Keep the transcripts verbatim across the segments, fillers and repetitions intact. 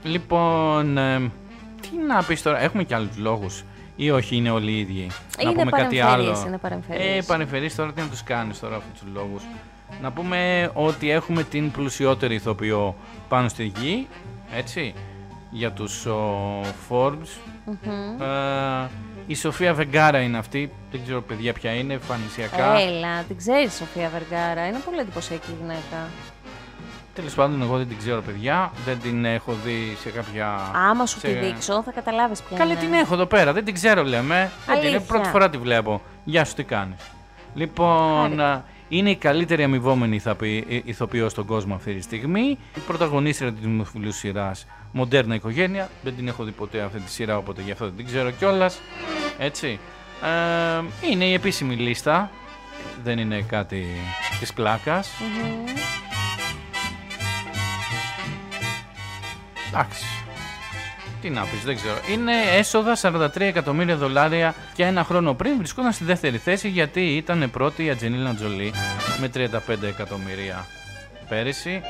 Λοιπόν, ε, τι να πεις τώρα, έχουμε και άλλους λόγους ή όχι, είναι όλοι οι ίδιοι? Είναι να πούμε κάτι άλλο. Είναι παρεμφερείς. Ε, παρεμφερείς τώρα, τι να τους κάνεις τώρα αυτούς τους λόγους? Να πούμε ότι έχουμε την πλουσιότερη ηθοποιό πάνω στη γη, έτσι, για τους ο, Forbes. Mm-hmm. Ε, η Σοφία Βεργκάρα είναι αυτή, δεν ξέρω παιδιά ποια είναι, εμφανισιακά. Έλα, την ξέρεις Σοφία Βεργκάρα, είναι πολύ εντυπωσιακή γυναίκα. Τέλος πάντων, εγώ δεν την ξέρω, παιδιά. Δεν την έχω δει σε κάποια. Άμα σου σε... τη δείξω, θα καταλάβεις ποια Καλή είναι. την έχω εδώ πέρα, δεν την ξέρω, λέμε. Δεν την... Πρώτη φορά τη βλέπω. Γεια σου, τι κάνεις? Λοιπόν, Χάρη. Είναι η καλύτερη αμοιβόμενη ηθοποιός στον κόσμο αυτή τη στιγμή. Η πρωταγωνίστρια της δημοφιλούς σειράς Μοντέρνα Οικογένεια. Δεν την έχω δει ποτέ αυτή τη σειρά, οπότε γι' αυτό δεν την ξέρω κιόλας. Έτσι. Ε, είναι η επίσημη λίστα. Δεν είναι κάτι της πλάκας. Mm-hmm. Εντάξει. Τι να πεις, δεν ξέρω. Είναι έσοδα σαράντα τρία εκατομμύρια δολάρια και ένα χρόνο πριν βρισκόταν στη δεύτερη θέση, γιατί ήταν πρώτη η Αντζελίνα Τζολί με τριάντα πέντε εκατομμύρια πέρυσι.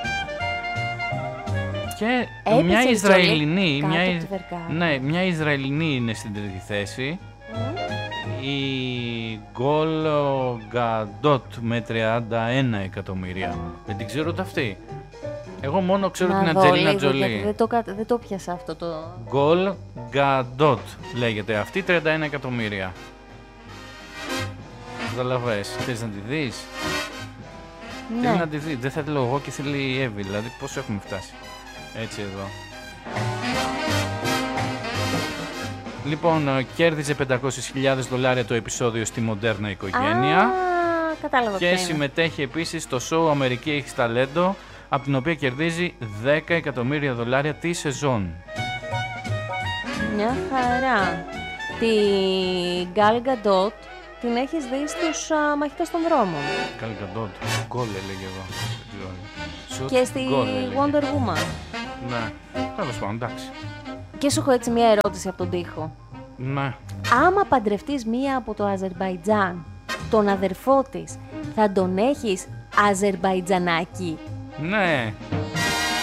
Και έπαιξε μια Ισραηλινή, μια, ναι, μια Ισραηλινή είναι στην τρίτη θέση. Mm. Η Γκολ Γκαντότ με τριάντα ένα εκατομμύρια. Mm. Δεν την ξέρω ούτε αυτή. Εγώ μόνο ξέρω να την Αντζελίνα Τζολί. Δεν το, δεν το πιάσα αυτό το... Γκολ Γκαντότ λέγεται αυτή, τριάντα ένα εκατομμύρια. Καταλαβες, θες να τη δεις? Ναι. Θέλει να τη δεις, δεν θέλω εγώ και θέλει η Εύη, δηλαδή πώς έχουμε φτάσει. Έτσι εδώ. Λοιπόν, κέρδιζε πεντακόσιες χιλιάδες δολάρια το επεισόδιο στη Μοντέρνα Οικογένεια. Α, κατάλαβα. Και συμμετέχει επίσης στο show Αμερική Έχεις Ταλέντο, από την οποία κερδίζει δέκα εκατομμύρια δολάρια τη σεζόν. Μια χαρά. Τη Gal Gadot την έχεις δει στους uh, Μαχητές των Δρόμων. Gal Gadot, γκολ έλεγε εδώ. Και στη Wonder Woman. Ναι, τέλος πάντων, εντάξει. Και σου έχω έτσι μια ερώτηση από τον τοίχο. Ναι. Άμα παντρευτείς μία από το Αζερμπαϊτζάν, τον αδερφό της, θα τον έχεις Αζερμπαϊτζανάκι? Ναι.